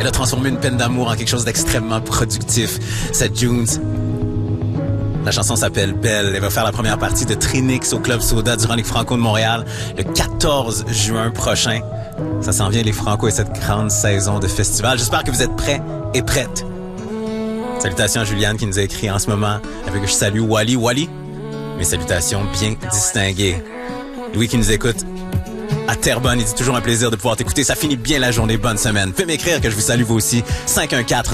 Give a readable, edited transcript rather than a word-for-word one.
a transformé une peine d'amour en quelque chose d'extrêmement productif. Cette Junes. La chanson s'appelle Belle. Elle va faire la première partie de Trinix au Club Soda durant les Franco de Montréal le 14 juin prochain. Ça s'en vient, les Franco, et cette grande saison de festival. J'espère que vous êtes prêts et prêtes. Salutations à Juliane qui nous a écrit en ce moment avec je salue Wally. Wally, mes salutations bien distinguées. Louis qui nous écoute à Terrebonne, il dit toujours un plaisir de pouvoir t'écouter. Ça finit bien la journée. Bonne semaine. Fais m'écrire que je vous salue vous aussi. 514